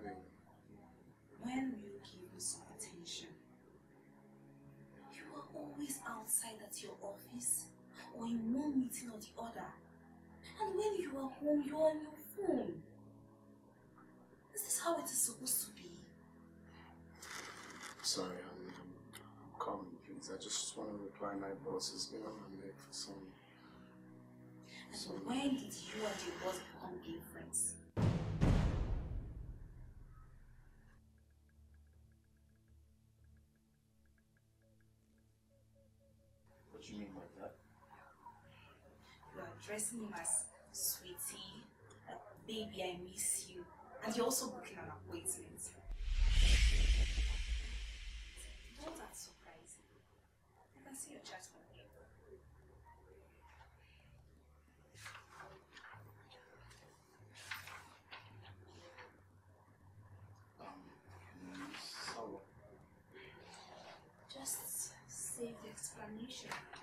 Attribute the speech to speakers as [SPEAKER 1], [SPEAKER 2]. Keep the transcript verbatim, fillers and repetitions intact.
[SPEAKER 1] having.
[SPEAKER 2] When will you give me some attention? You are always outside at your office or in one meeting or the other. And when you are home, you are on your phone. Is this how it is supposed to be?
[SPEAKER 1] Sorry, I'm, I'm, I'm coming, please. I just want to reply my boss. Has been on my neck for some...
[SPEAKER 2] And some... when did you and your boss become gay friends?
[SPEAKER 1] What do you mean by that?
[SPEAKER 2] You are addressing him as sweetie, uh, baby, I miss you. And you're also booking an appointment. Don't that surprise you? I can see your chat from here.
[SPEAKER 1] Um, so...
[SPEAKER 2] Just save the explanation.